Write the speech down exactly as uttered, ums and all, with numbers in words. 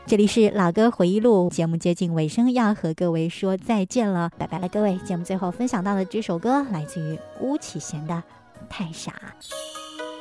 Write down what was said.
这里是老歌回忆录，节目接近尾声，要和各位说再见了，拜拜了各位。节目最后分享到的这首歌来自于巫启贤的《太傻》。